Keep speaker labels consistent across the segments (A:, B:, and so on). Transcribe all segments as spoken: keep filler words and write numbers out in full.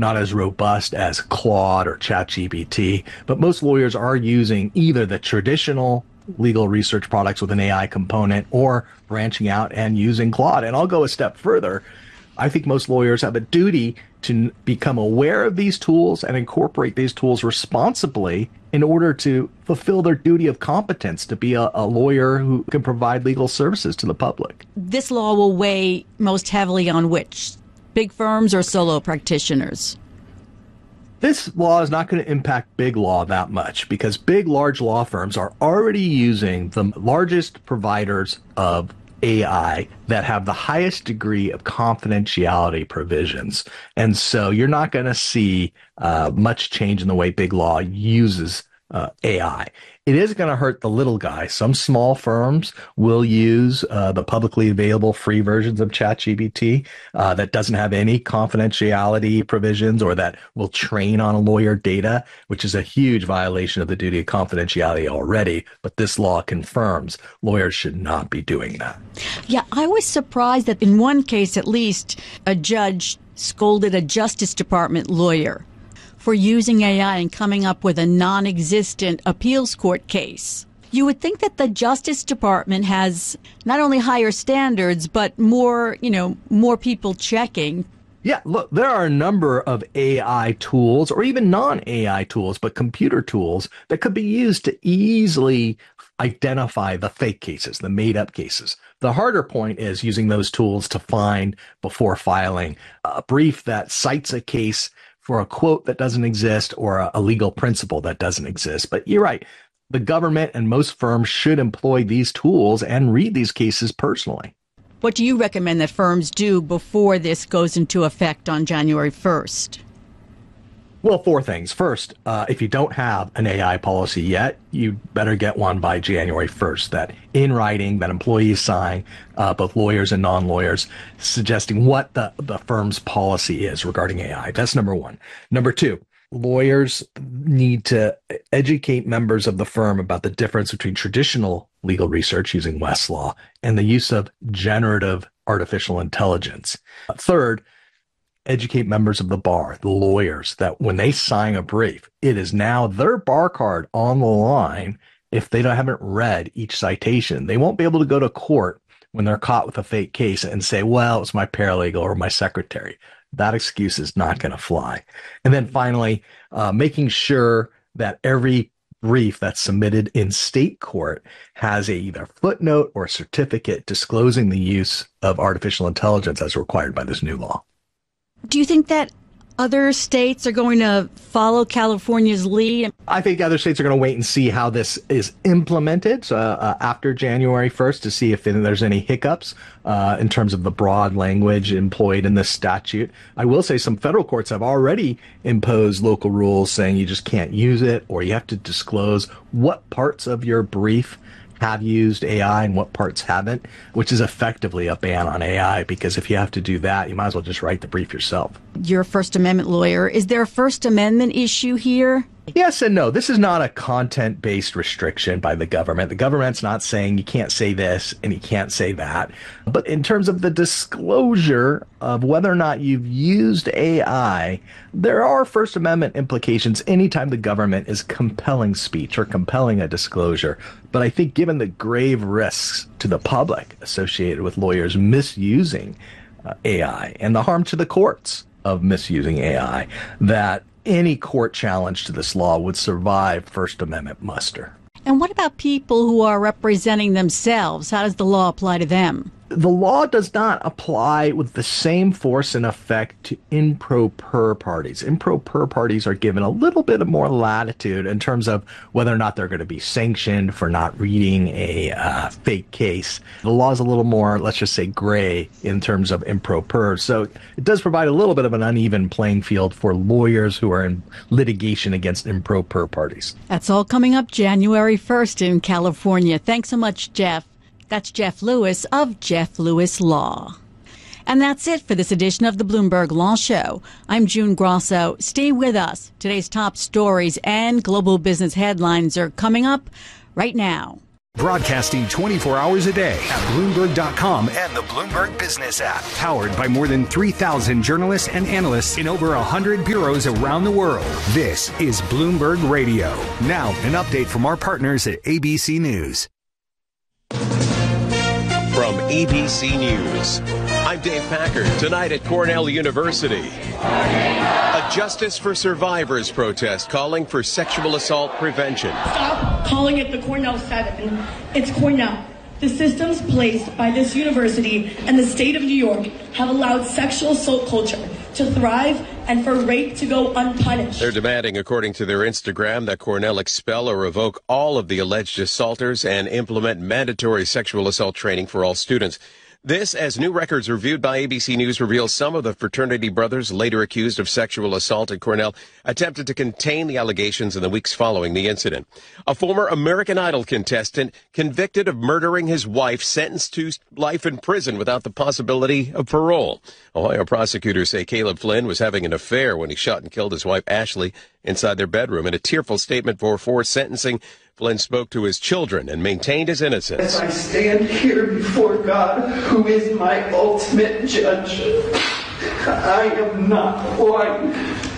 A: not as robust as Claude or ChatGPT, but most lawyers are using either the traditional legal research products with an A I component or branching out and using Claude. And I'll go a step further. I think most lawyers have a duty to become aware of these tools and incorporate these tools responsibly in order to fulfill their duty of competence to be a, a lawyer who can provide legal services to the public.
B: This law will weigh most heavily on which? Big firms or solo practitioners?
A: This law is not going to impact big law that much because big, large law firms are already using the largest providers of A I that have the highest degree of confidentiality provisions. And so you're not going to see uh, much change in the way big law uses uh, A I. It is going to hurt the little guy. Some small firms will use uh, the publicly available free versions of ChatGPT uh, that doesn't have any confidentiality provisions or that will train on a lawyer data, which is a huge violation of the duty of confidentiality already. But this law confirms lawyers should not be doing that.
B: Yeah, I was surprised that in one case, at least, a judge scolded a Justice Department lawyer for using A I and coming up with a non-existent appeals court case. You would think that the Justice Department has not only higher standards, but more, you know, more people checking.
A: Yeah, look, there are a number of A I tools or even non-A I tools, but computer tools that could be used to easily identify the fake cases, the made-up cases. The harder point is using those tools to find, before filing, a brief that cites a case for a quote that doesn't exist or a, a legal principle that doesn't exist. But you're right. The government and most firms should employ these tools and read these cases personally.
B: What do you recommend that firms do before this goes into effect on January first?
A: Well, four things. First, uh, if you don't have an A I policy yet, you better get one by January first, that in writing, that employees sign, uh, both lawyers and non-lawyers, suggesting what the, the firm's policy is regarding A I. That's number one. Number two, lawyers need to educate members of the firm about the difference between traditional legal research using Westlaw and the use of generative artificial intelligence. Third, educate members of the bar, the lawyers, that when they sign a brief, it is now their bar card on the line. If they don't, haven't read each citation, they won't be able to go to court when they're caught with a fake case and say, well, it's my paralegal or my secretary. That excuse is not going to fly. And then finally, uh, making sure that every brief that's submitted in state court has a either footnote or certificate disclosing the use of artificial intelligence as required by this new law.
B: Do you think that other states are going to follow California's lead?
A: I think other states are going to wait and see how this is implemented uh, uh, after January first to see if there's any hiccups uh, in terms of the broad language employed in this statute. I will say some federal courts have already imposed local rules saying you just can't use it, or you have to disclose what parts of your brief have used A I and what parts haven't, which is effectively a ban on A I, because if you have to do that, you might as well just write the brief yourself.
B: You're a First Amendment lawyer. Is there a First Amendment issue here?
A: Yes and no. This is not a content-based restriction by the government. The government's not saying you can't say this and you can't say that. But in terms of the disclosure of whether or not you've used A I, there are First Amendment implications anytime the government is compelling speech or compelling a disclosure. But I think given the grave risks to the public associated with lawyers misusing uh, A I and the harm to the courts of misusing A I, that any court challenge to this law would survive First Amendment muster.
B: And what about people who are representing themselves? How does the law apply to them?
A: The law does not apply with the same force and effect to improper parties. Improper parties are given a little bit of more latitude in terms of whether or not they're going to be sanctioned for not reading a uh, fake case. The law is a little more, let's just say, gray in terms of improper. So it does provide a little bit of an uneven playing field for lawyers who are in litigation against improper parties.
B: That's all coming up January first in California. Thanks so much, Jeff. That's Jeff Lewis of Jeff Lewis Law. And that's it for this edition of the Bloomberg Law Show. I'm June Grosso. Stay with us. Today's top stories and global business headlines are coming up right now.
C: Broadcasting twenty-four hours a day at Bloomberg dot com and the Bloomberg Business app. Powered by more than three thousand journalists and analysts in over one hundred bureaus around the world. This is Bloomberg Radio. Now, an update from our partners at A B C News.
D: From A B C News, I'm Dave Packer. Tonight at Cornell University, a Justice for Survivors protest calling for sexual assault prevention.
E: Stop calling it the Cornell Seven. It's Cornell. The systems placed by this university and the state of New York have allowed sexual assault culture to thrive and for rape to go unpunished.
D: They're demanding, according to their Instagram, that Cornell expel or revoke all of the alleged assaulters and implement mandatory sexual assault training for all students. This, as new records reviewed by A B C News reveal some of the fraternity brothers later accused of sexual assault at Cornell attempted to contain the allegations in the weeks following the incident. A former American Idol contestant convicted of murdering his wife sentenced to life in prison without the possibility of parole. Ohio prosecutors say Caleb Flynn was having an affair when he shot and killed his wife Ashley inside their bedroom. In a tearful statement for forced sentencing, Flynn spoke to his children and maintained his innocence.
F: As I stand here before God, who is my ultimate judge, I am not lying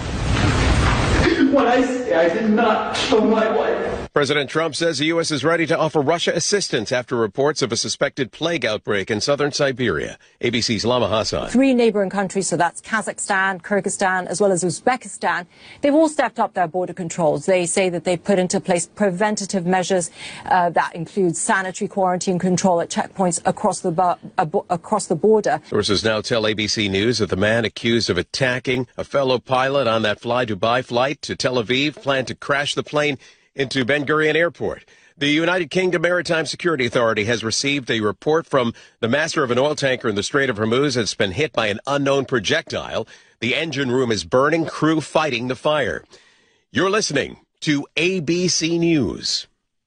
F: when I say I did not kill my wife.
D: President Trump says the U S is ready to offer Russia assistance after reports of a suspected plague outbreak in southern Siberia. A B C's Lama Hassan.
G: Three neighboring countries, so that's Kazakhstan, Kyrgyzstan, as well as Uzbekistan, they've all stepped up their border controls. They say that they've put into place preventative measures uh, that include sanitary quarantine control at checkpoints across the, bu- uh, across the border.
D: Sources now tell A B C News that the man accused of attacking a fellow pilot on that Fly Dubai flight to Tel Aviv planned to crash the plane into Ben Gurion Airport. The United Kingdom Maritime Security Authority has received a report from the master of an oil tanker in the Strait of Hormuz that's been hit by an unknown projectile. The engine room is burning, crew fighting the fire. You're listening to A B C News.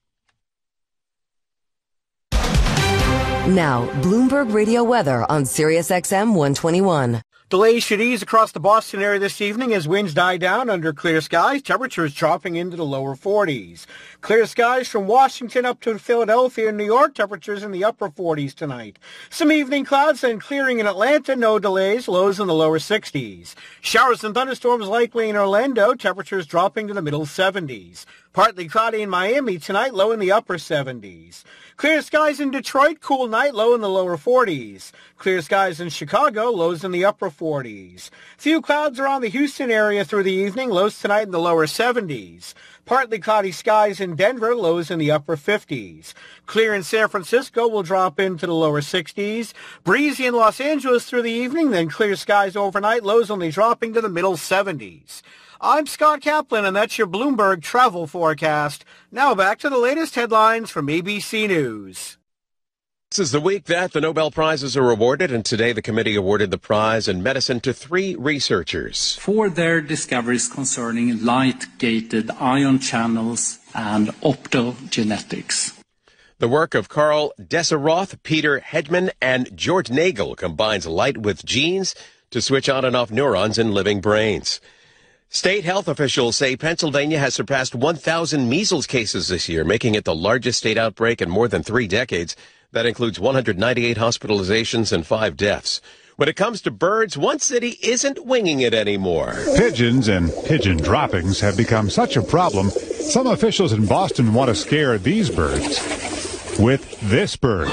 H: Now, Bloomberg Radio weather on Sirius X M one twenty-one.
I: Delays should ease across the Boston area this evening as winds die down under clear skies. Temperatures dropping into the lower forties. Clear skies from Washington up to Philadelphia and New York. Temperatures in the upper forties tonight. Some evening clouds, then clearing in Atlanta. No delays. Lows in the lower sixties. Showers and thunderstorms likely in Orlando. Temperatures dropping to the middle seventies. Partly cloudy in Miami tonight. Low in the upper seventies. Clear skies in Detroit. Cool night. Low in the lower forties. Clear skies in Chicago. Lows in the upper forties. Few clouds around the Houston area through the evening. Lows tonight in the lower seventies. Partly cloudy skies in Denver. Lows in the upper fifties. Clear in San Francisco will drop into the lower sixties. Breezy in Los Angeles through the evening. Then clear skies overnight. Lows only dropping to the middle seventies. I'm Scott Kaplan, and that's your Bloomberg travel forecast. Now back to the latest headlines from A B C News.
D: This is the week that the Nobel Prizes are awarded, and today the committee awarded the prize in medicine to three researchers
J: for their discoveries concerning light-gated ion channels and optogenetics.
D: The work of Carl Deseroth, Peter Hedman, and George Nagel combines light with genes to switch on and off neurons in living brains. State health officials say Pennsylvania has surpassed one thousand measles cases this year, making it the largest state outbreak in more than three decades. That includes one hundred ninety-eight hospitalizations and five deaths. When it comes to birds, one city isn't winging it anymore.
K: Pigeons and pigeon droppings have become such a problem, some officials in Boston want to scare these birds with this bird.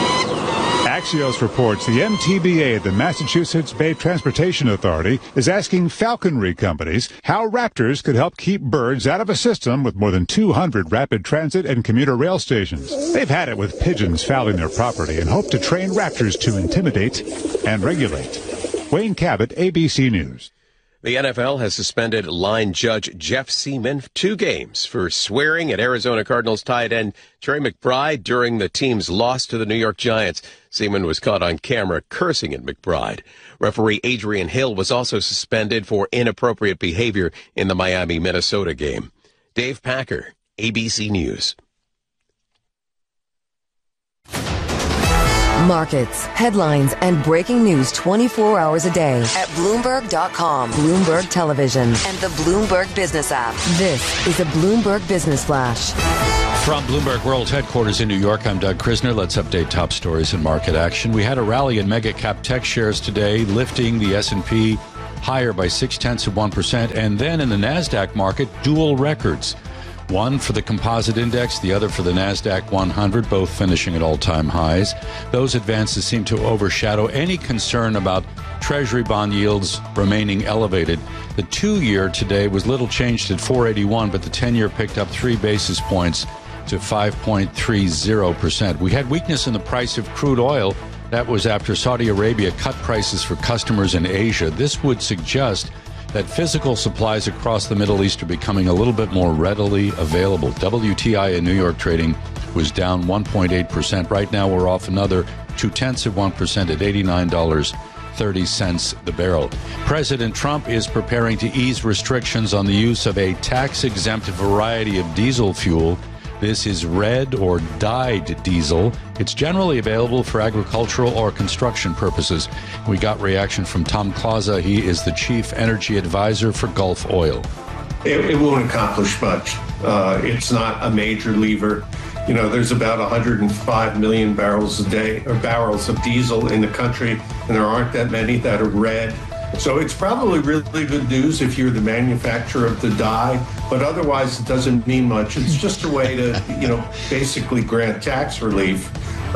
K: Axios reports the M T B A, the Massachusetts Bay Transportation Authority, is asking falconry companies how raptors could help keep birds out of a system with more than two hundred rapid transit and commuter rail stations. They've had it with pigeons fouling their property and hope to train raptors to intimidate and regulate. Wayne Cabot, A B C News.
D: The N F L has suspended line judge Jeff Seaman two games for swearing at Arizona Cardinals tight end Trey McBride during the team's loss to the New York Giants. Seaman was caught on camera cursing at McBride. Referee Adrian Hill was also suspended for inappropriate behavior in the Miami-Minnesota game. Dave Packer, A B C News.
H: Markets, headlines, and breaking news twenty-four hours a day at Bloomberg dot com, Bloomberg Television, and the Bloomberg Business app. This is a Bloomberg Business Flash.
L: From Bloomberg World Headquarters in New York, I'm Doug Krisner. Let's update top stories and market action. We had a rally in mega cap tech shares today, lifting the S and P higher by six tenths of one percent. And then in the NASDAQ market, dual records. One for the composite index, the other for the NASDAQ one hundred, both finishing at all-time highs. Those advances seem to overshadow any concern about Treasury bond yields remaining elevated. The two-year today was little changed at four eighty-one, but the ten-year picked up three basis points to five point three zero percent. We had weakness in the price of crude oil. That was after Saudi Arabia cut prices for customers in Asia. This would suggest that physical supplies across the Middle East are becoming a little bit more readily available. W T I in New York trading was down one point eight percent. Right now we're off another two-tenths of one percent at eighty-nine dollars and thirty cents the barrel. President Trump is preparing to ease restrictions on the use of a tax-exempt variety of diesel fuel. This is red or dyed diesel. It's generally available for agricultural or construction purposes. We got reaction from Tom Klasa. He is the chief energy advisor for Gulf Oil.
M: It, it won't accomplish much. Uh, it's not a major lever. You know, there's about one hundred five million barrels a day, or barrels of diesel in the country, and there aren't that many that are red. So it's probably really good news if you're the manufacturer of the dye, but otherwise it doesn't mean much. It's just a way to, you know, basically grant tax relief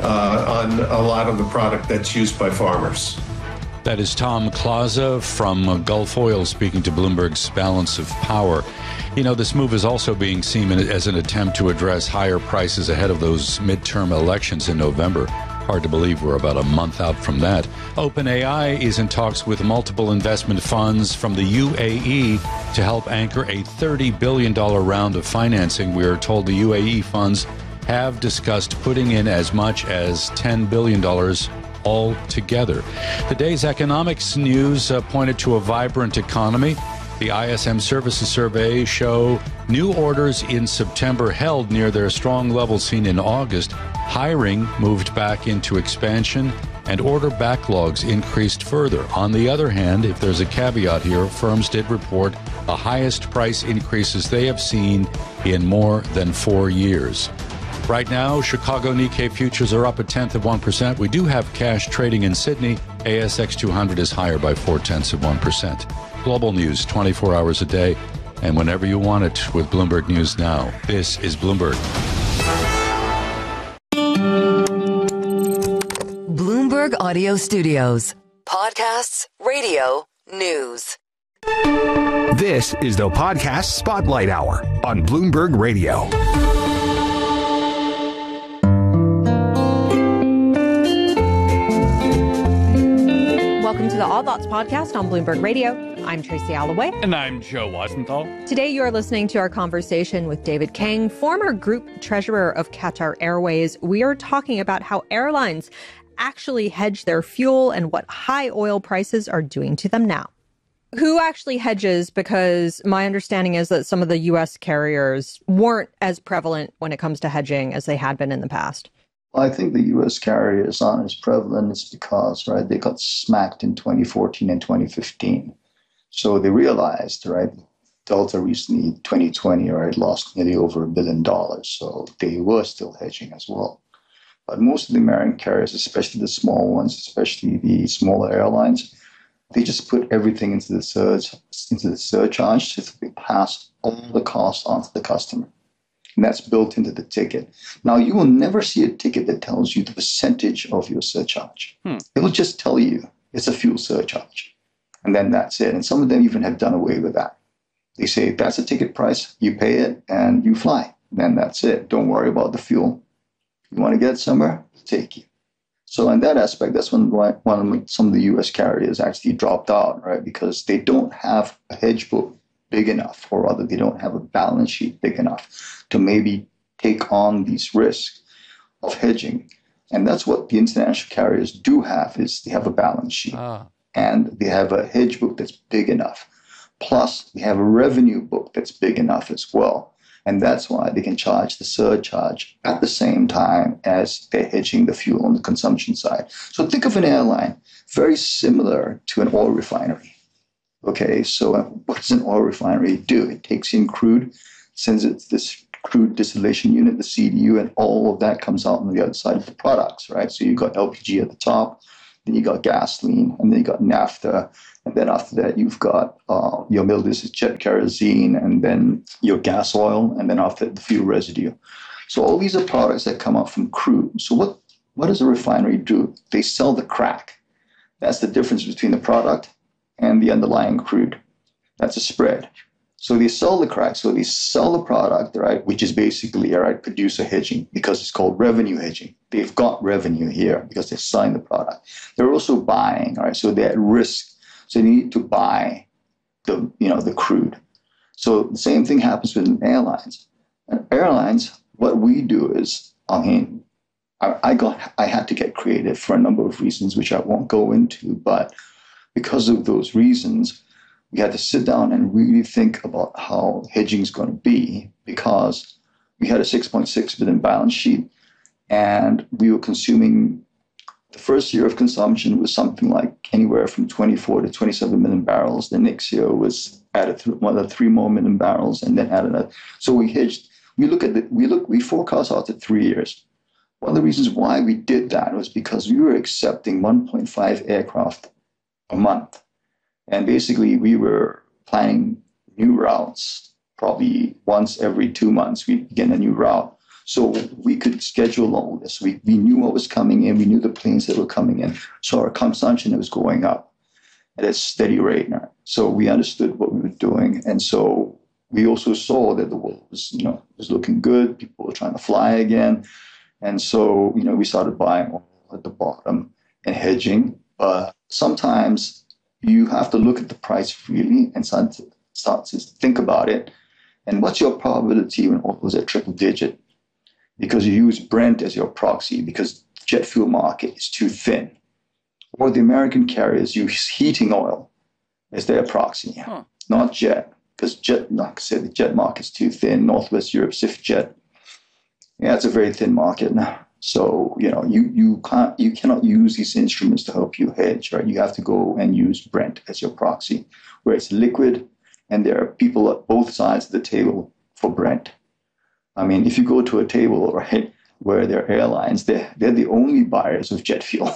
M: uh, on a lot of the product that's used by farmers.
L: That is Tom Klasa from Gulf Oil speaking to Bloomberg's Balance of Power. You know, this move is also being seen as an attempt to address higher prices ahead of those midterm elections in November. Hard to believe we're about a month out from that. OpenAI is in talks with multiple investment funds from the U A E to help anchor a thirty billion dollars round of financing. We are told the U A E funds have discussed putting in as much as ten billion dollars altogether. Today's economics news uh, pointed to a vibrant economy. The I S M Services Survey show new orders in September held near their strong levels seen in August. Hiring moved back into expansion, and order backlogs increased further. On the other hand, if there's a caveat here, firms did report the highest price increases they have seen in more than four years. Right now, Chicago Nikkei futures are up a tenth of one percent. We do have cash trading in Sydney. A S X two hundred is higher by four tenths of one percent. Global news twenty-four hours a day and whenever you want it with Bloomberg News Now. This is Bloomberg.
H: Bloomberg Audio Studios. Podcasts, radio, news.
C: This is the Podcast Spotlight Hour on Bloomberg Radio.
N: Welcome to the All Thoughts Podcast on Bloomberg Radio. I'm Tracy Alloway.
O: And I'm Joe Weisenthal.
N: Today you are listening to our conversation with David Kang, former group treasurer of Qatar Airways. We are talking about how airlines actually hedge their fuel and what high oil prices are doing to them now. Who actually hedges? Because my understanding is that some of the U S carriers weren't as prevalent when it comes to hedging as they had been in the past.
P: Well, I think the U S carriers aren't as prevalent is because, right, they got smacked in twenty fourteen and twenty fifteen. So they realized, right, Delta recently, twenty twenty, right, lost nearly over a billion dollars. So they were still hedging as well. But most of the American carriers, especially the small ones, especially the smaller airlines, they just put everything into the surge, into the surcharge to pass all the costs on to the customer. And that's built into the ticket. Now, you will never see a ticket that tells you the percentage of your surcharge. Hmm. It will just tell you it's a fuel surcharge. And then that's it. And some of them even have done away with that. They say, that's a ticket price, you pay it, and you fly. Then that's it. Don't worry about the fuel. You want to get somewhere, take you. So in that aspect, that's when one of some of the U S carriers actually dropped out, right? Because they don't have a hedge book big enough, or rather they don't have a balance sheet big enough to maybe take on these risks of hedging. And that's what the international carriers do have, is they have a balance sheet. Ah. And they have a hedge book that's big enough. Plus, they have a revenue book that's big enough as well. And that's why they can charge the surcharge at the same time as they're hedging the fuel on the consumption side. So think of an airline very similar to an oil refinery. Okay, so what does an oil refinery do? It takes in crude, sends it to this crude distillation unit, the C D U, and all of that comes out on the other side of the products, right? So you've got L P G at the top, then you got gasoline, and then you got naphtha, and then after that you've got uh, your middle distillate jet kerosene, and then your gas oil, and then after that the fuel residue. So all these are products that come out from crude. So what, what does a refinery do? They sell the crack. That's the difference between the product and the underlying crude. That's a spread. So they sell the crack. So they sell the product, right, which is basically, all right, producer hedging, because it's called revenue hedging. They've got revenue here because they're selling the product. They're also buying, all right, so they're at risk. So they need to buy the, you know, the crude. So the same thing happens with airlines. And airlines, what we do is, I mean, I, I got, I had to get creative for a number of reasons, which I won't go into, but because of those reasons, we had to sit down and really think about how hedging is going to be, because we had a six point six billion balance sheet, and we were consuming, the first year of consumption was something like anywhere from twenty-four to twenty-seven million barrels. The next year was added th- another three more million barrels, and then added a, so we hedged, we look at the, we look, we forecast out to three years. One of the reasons why we did that was because we were accepting one point five aircraft a month. And basically, we were planning new routes, probably once every two months, we'd begin a new route. So we could schedule all this. We, we knew what was coming in. We knew the planes that were coming in. So our consumption was going up at a steady rate now. So we understood what we were doing. And so we also saw that the world was, you know, was looking good. People were trying to fly again. And so, you know, we started buying oil at the bottom and hedging. But sometimes you have to look at the price really and start to, start to think about it. And what's your probability when oil is at triple digit? Because you use Brent as your proxy, because the jet fuel market is too thin. Or the American carriers use heating oil as their proxy, huh. not jet. Because jet, like I said, the jet market's too thin. Northwest Europe, CIF-jet. Yeah, it's a very thin market now. So, you know, you, you can't, you cannot use these instruments to help you hedge, right? You have to go and use Brent as your proxy, where it's liquid, and there are people at both sides of the table for Brent. I mean, if you go to a table, right, where there are airlines, they're, they're the only buyers of jet fuel.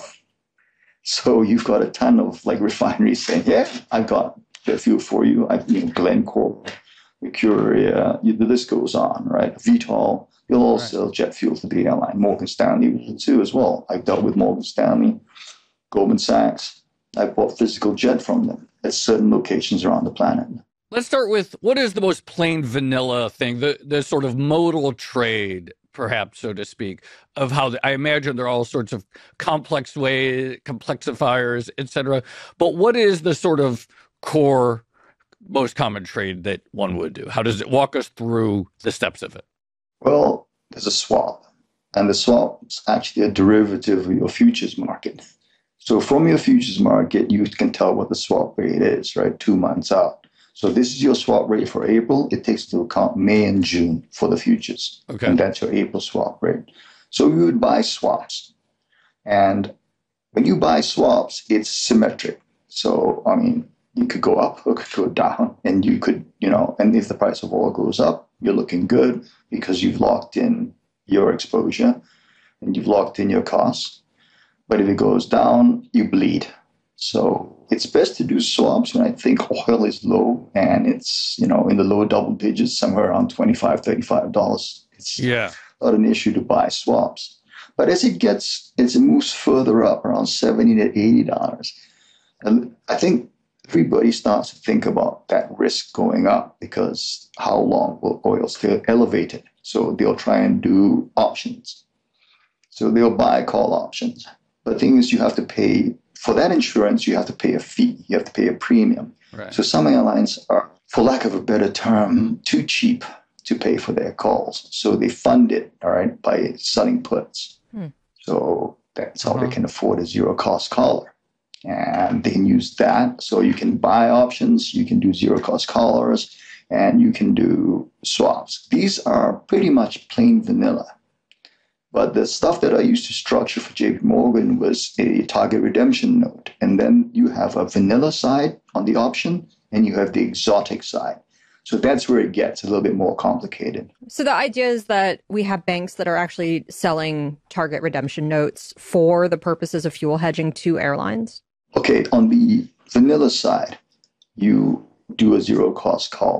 P: So you've got a ton of like refineries saying, yeah, I've got jet fuel for you. I've, you know, Glencore, Mercuria, the list goes on, right? Vitol. You'll all sell jet fuel to the airline. Morgan Stanley will too as well. I've dealt with Morgan Stanley, Goldman Sachs. I bought physical jet from them at certain locations around the planet.
O: Let's start with, what is the most plain vanilla thing, the the sort of modal trade, perhaps, so to speak, of how the, I imagine there are all sorts of complex ways, complexifiers, et cetera. But what is the sort of core, most common trade that one would do? How does it walk us through the steps of it?
P: Well, there's a swap, and the swap is actually a derivative of your futures market. So from your futures market, you can tell what the swap rate is, right, two months out. So this is your swap rate for April. It takes into account May and June for the futures. Okay. And that's your April swap rate. So you would buy swaps. And when you buy swaps, it's symmetric. So, I mean, you could go up or could go down, and you could, you know, and if the price of oil goes up, you're looking good because you've locked in your exposure and you've locked in your costs. But if it goes down, you bleed. So it's best to do swaps when I think oil is low and it's, you know, in the low double digits, somewhere around twenty-five dollars, thirty-five dollars. It's yeah. not an issue to buy swaps. But as it gets, as it moves further up, around seventy to eighty dollars, and I think everybody starts to think about that risk going up, because how long will oil stay elevated? So they'll try and do options. So they'll buy call options. But the thing is, you have to pay, for that insurance, you have to pay a fee. You have to pay a premium. Right. So some airlines are, for lack of a better term, too cheap to pay for their calls. So they fund it, all right, by selling puts. Hmm. So that's how uh-huh. they can afford a zero-cost collar. And they can use that. So you can buy options, you can do zero-cost collars, and you can do swaps. These are pretty much plain vanilla. But the stuff that I used to structure for J P Morgan was a target redemption note. And then you have a vanilla side on the option, and you have the exotic side. So that's where it gets a little bit more complicated.
N: So the idea is that we have banks that are actually selling target redemption notes for the purposes of fuel hedging to airlines?
P: Okay, on the vanilla side, you do a zero cost call.